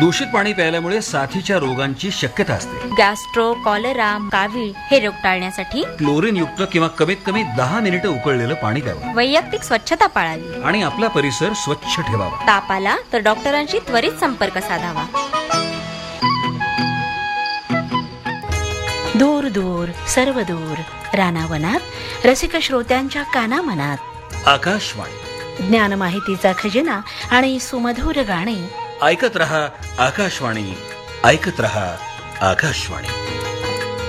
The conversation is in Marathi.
दूषित पाणी प्यायल्यामुळे साथीच्या रोगांची शक्यता असते. गॅस्ट्रो, कॉलरा, कावीळ हे रोग टाळण्यासाठी क्लोरीन युक्त किंवा कमीत कमी 10 मिनिटं उकळलेलं पाणी प्यावं वैयक्तिक स्वच्छता पाळावी आणि आपला परिसर स्वच्छ ठेवावा. ताप आला तर डॉक्टरांशी त्वरित संपर्क साधावा. दूर दूर सर्व दूर रानावनात रसिक श्रोत्यांच्या कानामनात आकाशवाणी, ज्ञान माहितीचा खजिना आणि सुमधुर गाणी. ऐकत रहा आकाशवाणी, ऐकत रहा आकाशवाणी.